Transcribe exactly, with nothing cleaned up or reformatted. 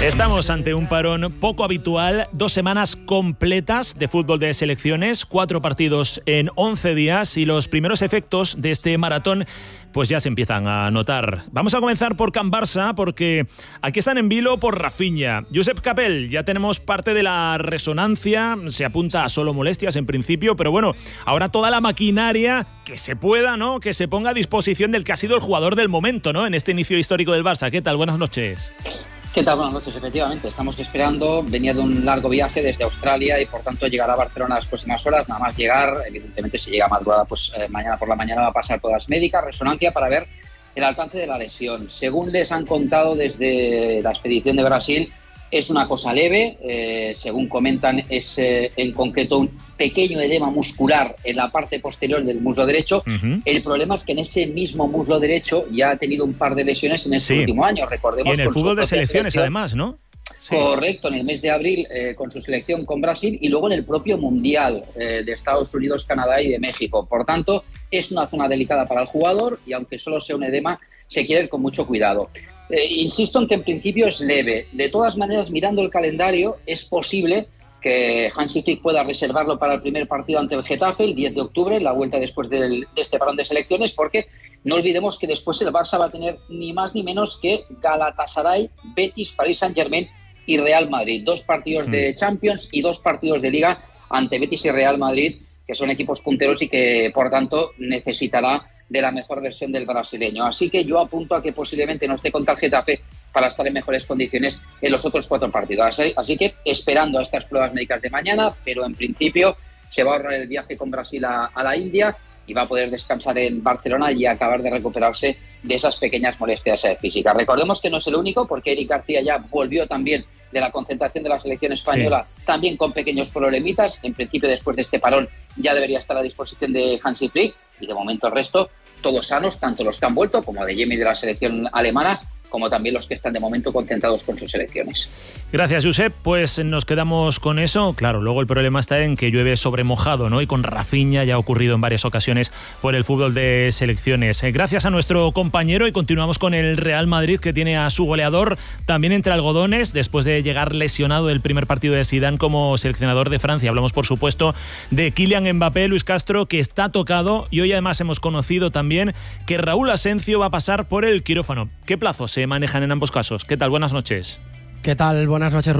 Estamos ante un parón poco habitual, dos semanas completas de fútbol de selecciones, cuatro partidos en once días y los primeros efectos de este maratón pues ya se empiezan a notar. Vamos a comenzar por Can Barça porque aquí están en vilo por Rafinha. Josep Capell, ya tenemos parte de la resonancia, se apunta a solo molestias en principio, pero bueno, ahora toda la maquinaria que se pueda, ¿no? Que se ponga a disposición del que ha sido el jugador del momento, ¿no? En este inicio histórico del Barça. ¿Qué tal? Buenas noches. ¿Qué tal? Buenas noches. Efectivamente, estamos esperando, venía de un largo viaje desde Australia y por tanto llegará a Barcelona las próximas horas. Nada más llegar, evidentemente si llega madrugada, pues eh, mañana por la mañana va a pasar todas médicas, resonancia para ver el alcance de la lesión. Según les han contado desde la expedición de Brasil, es una cosa leve, eh, según comentan es eh, en concreto un pequeño edema muscular en la parte posterior del muslo derecho. Uh-huh. El problema es que en ese mismo muslo derecho ya ha tenido un par de lesiones en este sí. último año, recordemos. Y en el fútbol de selecciones selección. además, ¿no? Sí. Correcto, en el mes de abril eh, con su selección con Brasil y luego en el propio Mundial eh, de Estados Unidos, Canadá y de México. Por tanto, es una zona delicada para el jugador y aunque solo sea un edema, se quiere ir con mucho cuidado. Eh, insisto en que en principio es leve. De todas maneras, mirando el calendario, es posible que Hansi Flick pueda reservarlo para el primer partido ante el Getafe, el diez de octubre, la vuelta después del, de este parón de selecciones, porque no olvidemos que después el Barça va a tener ni más ni menos que Galatasaray, Betis, Paris Saint-Germain y Real Madrid. Dos partidos mm. de Champions y dos partidos de Liga ante Betis y Real Madrid, que son equipos punteros y que, por tanto, necesitará de la mejor versión del brasileño. Así que yo apunto a que posiblemente no esté contra el Getafe para estar en mejores condiciones en los otros cuatro partidos. Así, así que esperando a estas pruebas médicas de mañana, pero en principio se va a ahorrar el viaje con Brasil a, a la India y va a poder descansar en Barcelona y acabar de recuperarse de esas pequeñas molestias físicas. Recordemos que no es el único, porque Eric García ya volvió también de la concentración de la selección española, sí. también con pequeños problemitas. En principio, después de este parón, ya debería estar a disposición de Hansi Flick y de momento el resto, todos sanos, tanto los que han vuelto como de Jimmy de la selección alemana, como también los que están de momento concentrados con sus selecciones. Gracias, Josep. Pues nos quedamos con eso. Claro, luego el problema está en que llueve sobre mojado, ¿no? Y con Rafinha ya ha ocurrido en varias ocasiones por el fútbol de selecciones. Gracias a nuestro compañero y continuamos con el Real Madrid, que tiene a su goleador también entre algodones después de llegar lesionado del primer partido de Zidane como seleccionador de Francia. Hablamos, por supuesto, de Kylian Mbappé, Luis Castro, que está tocado y hoy además hemos conocido también que Raúl Asencio va a pasar por el quirófano. ¿Qué plazos se manejan en ambos casos? ¿Qué tal? Buenas noches. ¿Qué tal? Buenas noches,